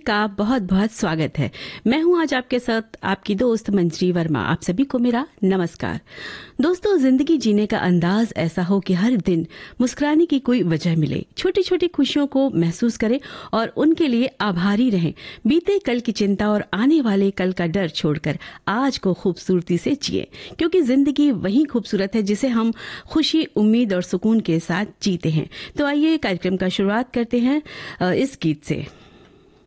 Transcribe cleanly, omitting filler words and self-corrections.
का बहुत बहुत स्वागत है। मैं हूं आज आपके साथ आपकी दोस्त मंजरी वर्मा। आप सभी को मेरा नमस्कार। दोस्तों, जिंदगी जीने का अंदाज ऐसा हो कि हर दिन मुस्कुराने की कोई वजह मिले, छोटी छोटी खुशियों को महसूस करें और उनके लिए आभारी रहें। बीते कल की चिंता और आने वाले कल का डर छोड़कर आज को खूबसूरती से जिए, क्योंकि जिंदगी वही खूबसूरत है जिसे हम खुशी, उम्मीद और सुकून के साथ जीते हैं। तो आइए कार्यक्रम का शुरुआत करते हैं इस गीत से।